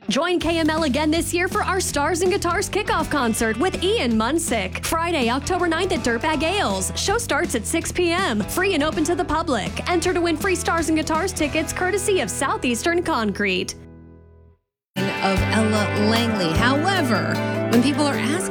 Join KML again this year for our Stars and Guitars kickoff concert with Ian Munsick. Friday, October 9th at Dirtbag Ales. Show starts at 6 p.m. Free and open to the public. Enter to win free Stars and Guitars tickets courtesy of Southeastern Concrete. Of Ella Langley. However, when people are asking